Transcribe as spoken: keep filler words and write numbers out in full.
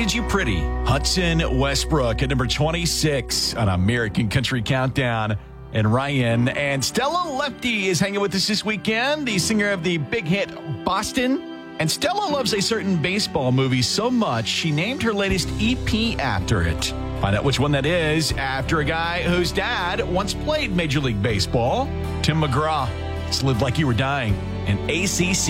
Painted You Pretty. Hudson Westbrook at number twenty-six on American Country Countdown. And Ryan and Stella Lefty is hanging with us this weekend, the singer of the big hit Boston. And Stella loves a certain baseball movie so much, she named her latest E P after it. Find out which one that is after a guy whose dad once played Major League Baseball, Tim McGraw. It's Live Like You Were Dying, and A C C